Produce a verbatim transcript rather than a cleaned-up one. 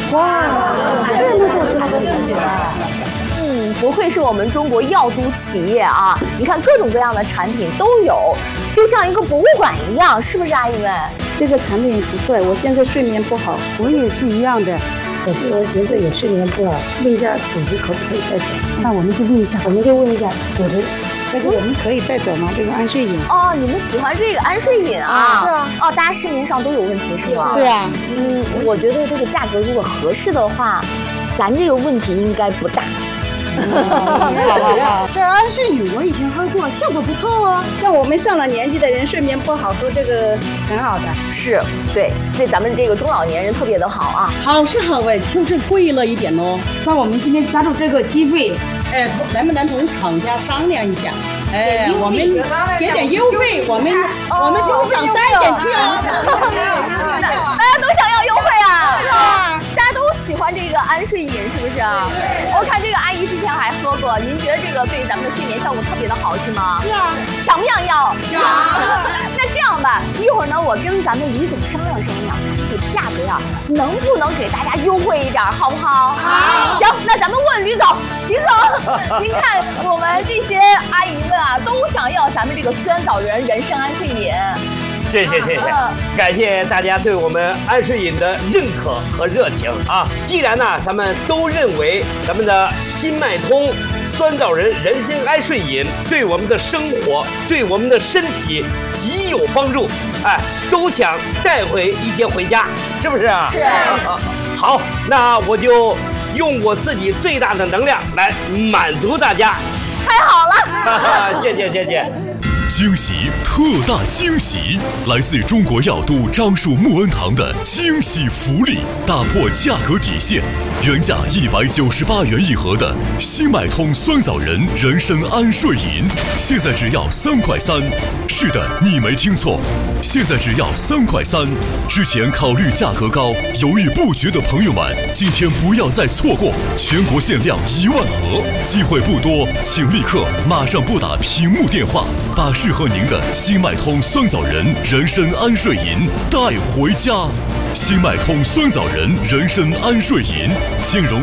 哇，这么多中国产品啊！ 嗯，不愧是我们中国药都企业啊！你看各种各样的产品都有，就像一个博物馆一样，是不是阿姨们？ 这个产品不错，我现在睡眠不好， 我也是一样的。 可是我现在也睡眠不好，问一下组织可不可以带走？ 那我们就问一下， 我们就问一下组织，这个我们可以带走吗？这个安睡饮。 哦，你们喜欢这个安睡饮啊？ 啊是啊。 哦，大家市面上都有问题是吗？ 是啊。 嗯，我觉得这个价格如果合适的话，咱这个问题应该不大。 好好好，这安睡饮我以前喝过，效果不错哦。 像我们上了年纪的人睡眠不好，喝这个很好的。 是，对，对咱们这个中老年人特别的好啊。 好是好哎，就是贵了一点哦。那我们今天抓住这个机会，哎，能不能同厂家商量一下？哎，我们给点优惠，我们我们都想带一点去啊。 大家都想要优惠啊！是啊，大家都喜欢这个安睡饮，是不是啊？我看这个阿姨之前还喝过，您觉得这个对咱们的睡眠效果特别的好，是吗？ 是啊。 想不想要？ 想。 那这样吧，一会儿呢，我跟咱们李总商量商量，看这个价格呀，能不能给大家优惠一点，好不好？ 好。 行，那咱们问吕总，吕总，您看我们这些阿姨们啊，都想要咱们这个酸枣仁人参安睡饮。 谢谢谢谢，感谢大家对我们安睡饮的认可和热情啊！既然呢，咱们都认为咱们的新脉通酸枣仁人参安睡饮对我们的生活、对我们的身体极有帮助，哎，都想带回一些回家，是不是啊？ 是。 好，那我就用我自己最大的能量来满足大家。 太好了！ 谢谢谢谢。 惊喜，特大惊喜！来自中国药都樟树木恩堂的惊喜福利，打破价格底线，原价一百九十八元一盒的新脉通酸枣仁人参安睡饮，现在只要三块三。是的，你没听错，现在只要三块三。之前考虑价格高，犹豫不决的朋友们，今天不要再错过，全国限量一万盒，机会不多，请立刻马上拨打屏幕电话，把适合您的新脉通酸枣仁人参安睡饮带回家。新脉通酸枣仁人参安睡饮，兼容